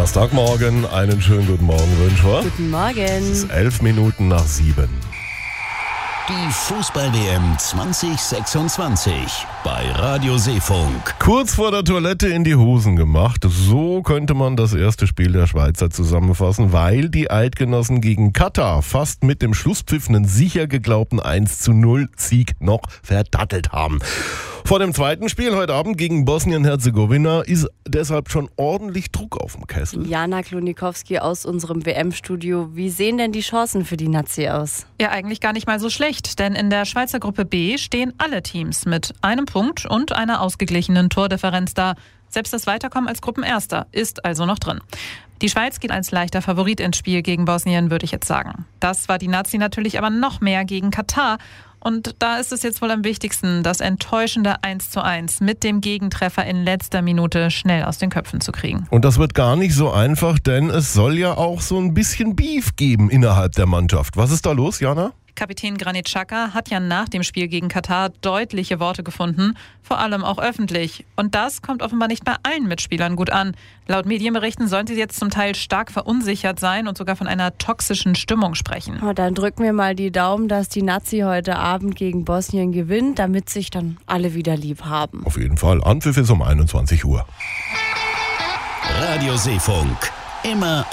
Donnerstagmorgen, einen schönen guten Morgen wünschen wir. Guten Morgen. Es ist 11 Minuten nach 7. Die Fußball-WM 2026 bei Radio Seefunk. Kurz vor der Toilette in die Hosen gemacht. So könnte man das erste Spiel der Schweizer zusammenfassen, weil die Eidgenossen gegen Katar fast mit dem Schlusspfiff einen sicher geglaubten 1:0 Sieg noch verdattelt haben. Vor dem zweiten Spiel heute Abend gegen Bosnien-Herzegowina ist deshalb schon ordentlich Druck auf dem Kessel. Jana Klonikowski aus unserem WM-Studio. Wie sehen denn die Chancen für die Nazi aus? Ja, eigentlich gar nicht mal so schlecht, denn in der Schweizer Gruppe B stehen alle Teams mit einem Punkt und einer ausgeglichenen Tordifferenz da. Selbst das Weiterkommen als Gruppenerster ist also noch drin. Die Schweiz geht als leichter Favorit ins Spiel gegen Bosnien, würde ich jetzt sagen. Das war die Nazi natürlich aber noch mehr gegen Katar. Und da ist es jetzt wohl am wichtigsten, das enttäuschende 1:1 mit dem Gegentreffer in letzter Minute schnell aus den Köpfen zu kriegen. Und das wird gar nicht so einfach, denn es soll ja auch so ein bisschen Beef geben innerhalb der Mannschaft. Was ist da los, Jana? Kapitän Granit Xhaka hat ja nach dem Spiel gegen Katar deutliche Worte gefunden, vor allem auch öffentlich. Und das kommt offenbar nicht bei allen Mitspielern gut an. Laut Medienberichten sollen sie jetzt zum Teil stark verunsichert sein und sogar von einer toxischen Stimmung sprechen. Dann drücken wir mal die Daumen, dass die Nazi heute Abend gegen Bosnien gewinnt, damit sich dann alle wieder lieb haben. Auf jeden Fall. Anpfiff ist um 21 Uhr. Radio Seefunk. Immer